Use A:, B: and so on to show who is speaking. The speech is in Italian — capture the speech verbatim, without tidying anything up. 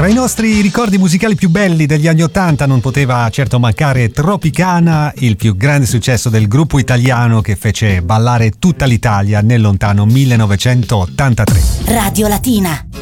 A: Tra i nostri ricordi musicali più belli degli anni Ottanta non poteva certo mancare Tropicana, il più grande successo del gruppo italiano che fece ballare tutta l'Italia nel lontano millenovecentottantatré.
B: Radio Latina.